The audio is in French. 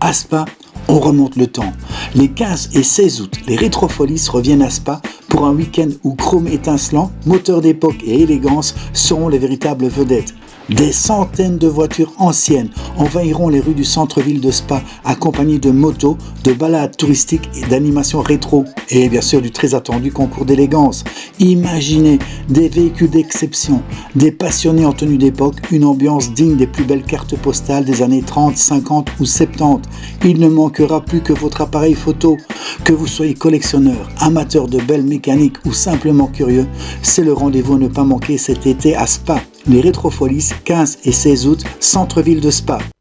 À Spa, on remonte le temps. Les 15 et 16 août, les Rétrofolis reviennent à Spa pour un week-end où chrome étincelant, moteur d'époque et élégance seront les véritables vedettes. Des centaines de voitures anciennes envahiront les rues du centre-ville de Spa, accompagnées de motos, de balades touristiques et d'animations rétro. Et bien sûr du très attendu concours d'élégance. Imaginez des véhicules d'exception, des passionnés en tenue d'époque, une ambiance digne des plus belles cartes postales des années 30, 50 ou 70. Il ne manquera plus que votre appareil photo. Que vous soyez collectionneur, amateur de belles mécaniques ou simplement curieux, c'est le rendez-vous à ne pas manquer cet été à Spa. Les Rétrofolies, 15 et 16 août, centre-ville de Spa.